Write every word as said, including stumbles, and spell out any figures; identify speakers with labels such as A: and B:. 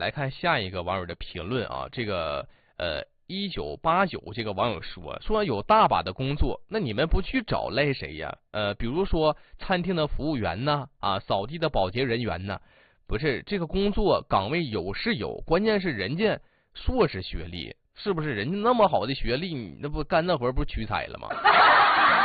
A: 来看下一个网友的评论啊，这个呃一九八九这个网友说说有大把的工作，那你们不去找赖谁呀？呃，比如说餐厅的服务员呢，啊，扫地的保洁人员呢，不是这个工作岗位有是有，关键是人家硕士学历，是不是？人家那么好的学历，你那不干那活不是屈才了吗？